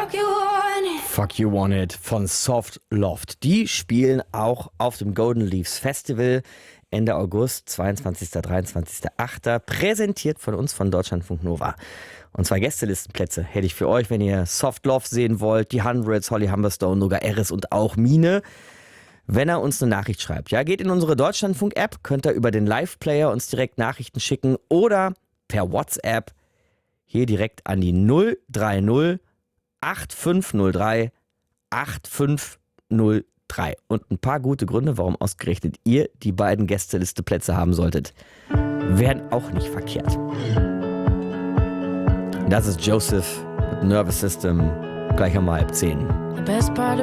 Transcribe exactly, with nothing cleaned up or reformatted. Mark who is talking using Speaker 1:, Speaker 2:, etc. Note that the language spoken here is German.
Speaker 1: Fuck you want it.
Speaker 2: Fuck You Want It von Soft Loft. Die spielen auch auf dem Golden Leaves Festival Ende August, zweiundzwanzigster, dreiundzwanzigster achter Präsentiert von uns von Deutschlandfunk Nova. Und zwei Gästelistenplätze hätte ich für euch, wenn ihr Soft Love sehen wollt. Die Hundreds, Holly Humberstone, Noga Eris und auch Mine. Wenn er uns eine Nachricht schreibt, ja, geht in unsere Deutschlandfunk-App, könnt ihr über den Live-Player uns direkt Nachrichten schicken oder per WhatsApp hier direkt an die null drei null acht fünf null drei acht fünf null drei. Und ein paar gute Gründe, warum ausgerechnet ihr die beiden Gästeliste-Plätze haben solltet, wären auch nicht verkehrt. Das ist Joseph mit Nervous System, gleich um halb zehn.
Speaker 1: The best part